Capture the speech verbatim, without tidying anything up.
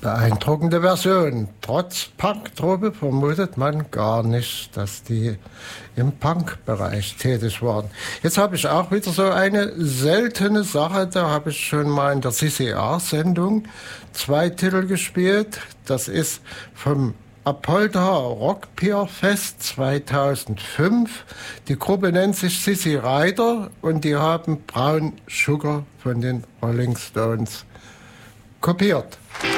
Beeindruckende Version. Trotz Punktruppe vermutet man gar nicht, dass die im Punk-Bereich tätig waren. Jetzt habe ich auch wieder so eine seltene Sache. Da habe ich schon mal in der C C R-Sendung zwei Titel gespielt. Das ist vom Apolda Rockpier Fest zweitausendfünf. Die Gruppe nennt sich Sissy Rider und die haben Brown Sugar von den Rolling Stones kopiert.